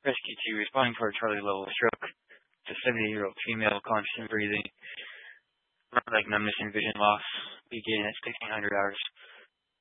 Rescue 2 responding for a Charlie level stroke. It's a 70-year-old female, constant breathing, leg numbness and vision loss, beginning at 1600 hours.